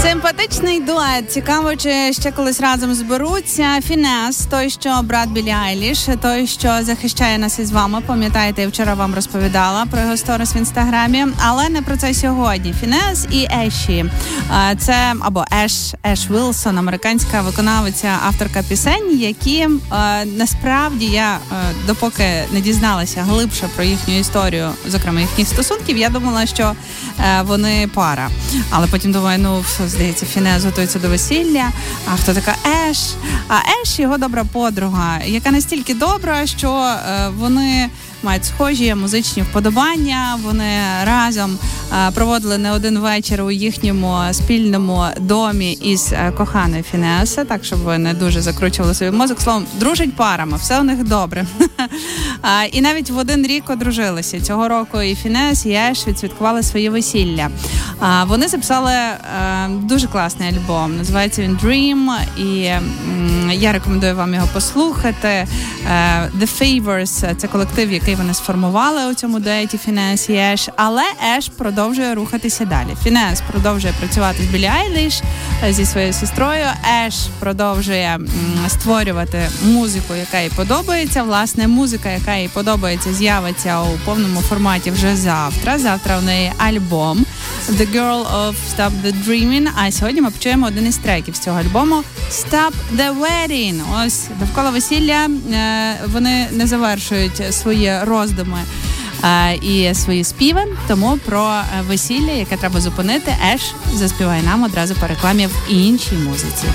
Симпатичний дует. Цікаво, чи ще колись разом зберуться. Фінес, той, що брат Біллі Айліш, той, що захищає нас із вами. Пам'ятаєте, я вчора вам розповідала про його сторіс в інстаграмі. Але не про це сьогодні. Фінес і Еші. Це, або Еш Вілсон, американська виконавиця, авторка пісень, які насправді я, допоки не дізналася глибше про їхню історію, зокрема їхніх стосунків, я думала, що вони пара. Але потім думаю, здається, Фінес готується до весілля. А хто така Еш? А Еш – його добра подруга, яка настільки добра, що вони мають схожі музичні вподобання. Вони разом проводили не один вечір у їхньому спільному домі із коханою Фінеса, так, щоб ви не дуже закручували собі мозок. Словом, дружать парами, все у них добре. І навіть в один рік одружилися. Цього року і Фінес, і Еш відсвяткували своє весілля. Вони записали дуже класний альбом. Називається він Dream, і я рекомендую вам його послухати. The Favors – це колектив, який вони сформували у цьому дуеті Фінес і Еш, але Еш продовжує рухатися далі. Фінес продовжує працювати з Біллі Айліш, зі своєю сестрою. Еш продовжує створювати музику, яка їй подобається. Власне, музика, яка їй подобається, з'явиться у повному форматі вже завтра. Завтра в неї альбом The Girl of Stop the Dreaming. А сьогодні ми почуємо один із треків з цього альбому Stop the Wedding. Ось довкола весілля вони не завершують свої роздуми і свої співи, тому про весілля, яке треба зупинити, Еш заспіває нам одразу по рекламі в іншій музиці.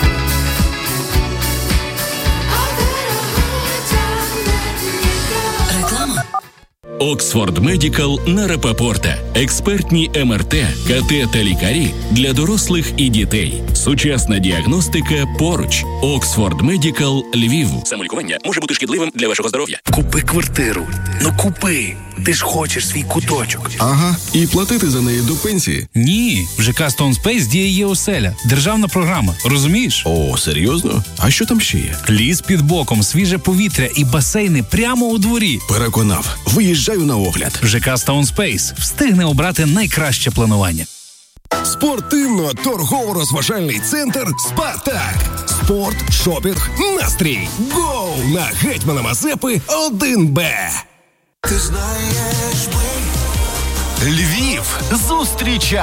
Оксфорд Медикал на Рапопорта. Експертні МРТ, КТ та лікарі для дорослих і дітей. Сучасна діагностика поруч. Оксфорд Медикал Львів. Самолікування може бути шкідливим для вашого здоров'я. Купи квартиру. Ну купи. Ти ж хочеш свій куточок. Ага. І платити за неї до пенсії? Ні. В ЖК Stone Space діє ЄОселя. Державна програма. Розумієш? О, серйозно? А що там ще є? Ліс під боком, свіже повітря і басейни прямо у дворі. Переконав. Виїжджаю на огляд. В ЖК Stone Space встигне обрати найкраще планування. Спортивно-торгово-розважальний центр «Спартак». Спорт, шопінг, настрій. Гоу на Гетьмана Мазепи 1Б. Ти знаєш, ми... Львів. Зустрічай.